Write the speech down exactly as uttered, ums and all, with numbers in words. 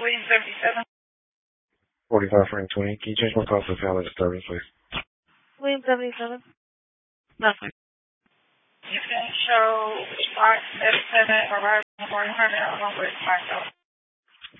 William seventy-seven. forty-five Frank twenty. Can you change my call to family disturbance, please? William seventy-seven. Nothing. You can show spot seventy-seven, arrival, one hundred, along with myself.